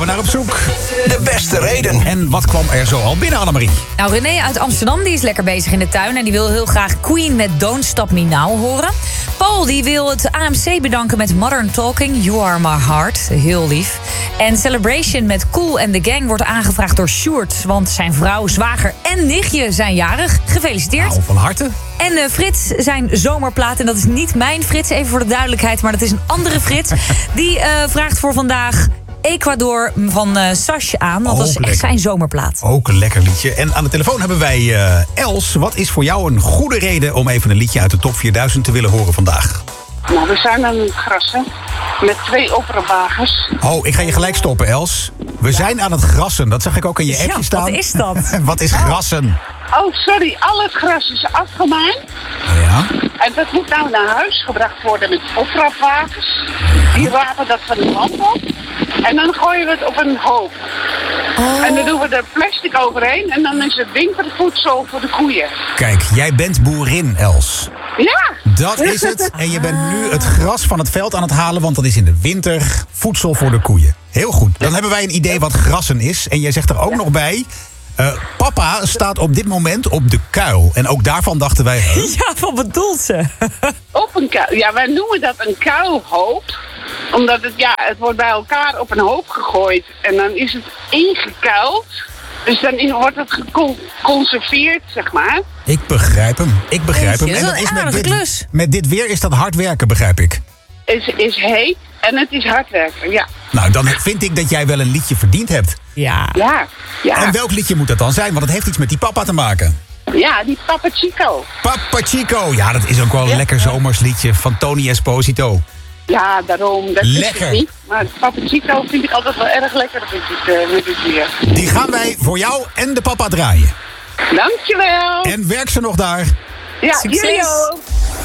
We naar op zoek. De beste reden. En wat kwam er zo al binnen, Annemarie? Nou, René uit Amsterdam die is lekker bezig in de tuin. En die wil heel graag Queen met Don't Stop Me Now horen. Paul die wil het AMC bedanken met Modern Talking, You Are My Heart. Heel lief. En Celebration met Cool and the Gang wordt aangevraagd door Sjoerd. Want zijn vrouw, zwager en nichtje zijn jarig. Gefeliciteerd. Nou, van harte. En Frits, zijn zomerplaat, en dat is niet mijn Frits, even voor de duidelijkheid, maar dat is een andere Frits. Die vraagt voor vandaag Ecuador van Sash aan, want dat is echt zijn zomerplaat. Ook een lekker liedje. En aan de telefoon hebben wij Els. Wat is voor jou een goede reden om even een liedje uit de top 4000 te willen horen vandaag? Nou, we zijn aan het grassen met 2 operawagens. Oh, ik ga je gelijk stoppen, Els. We zijn aan het grassen. Dat zag ik ook in je appje staan. Wat is dat? Wat is grassen? Oh, sorry, al het gras is afgemaakt. Ja. En dat moet nou naar huis gebracht worden met operawagens. Die rapen dat van de land op. En dan gooien we het op een hoop. Oh. En dan doen we er plastic overheen. En dan is het wintervoedsel voor de koeien. Kijk, jij bent boerin, Els. Ja! Dat is het. En je bent nu het gras van het veld aan het halen, want dat is in de winter voedsel voor de koeien. Heel goed. Dan hebben wij een idee wat grassen is. En jij zegt er ook nog bij, papa staat op dit moment op de kuil. En ook daarvan dachten wij... Ja, wat bedoelt ze? Op een kuil. Ja, wij noemen dat een kuilhoop. Omdat het wordt bij elkaar op een hoop gegooid. En dan is het ingekuild. Dus dan wordt het geconserveerd, zeg maar. Ik begrijp hem. Ik begrijp hem. Dat is En een aardige klus. met dit weer is dat hard werken, begrijp ik. Is heet en het is hard werken, ja. Nou, dan vind ik dat jij wel een liedje verdiend hebt. Ja. Ja, ja. En welk liedje moet dat dan zijn? Want het heeft iets met die papa te maken. Ja, die Papa Chico. Papa Chico. Ja, dat is ook wel een lekker zomersliedje van Tony Esposito. Ja, daarom. Dat Lekker. is het niet. Maar Papa Chico vind ik altijd wel erg lekker met dit weer. Die gaan wij voor jou en de papa draaien. Dankjewel. En werk ze nog daar. Ja, Succes. jullie ook.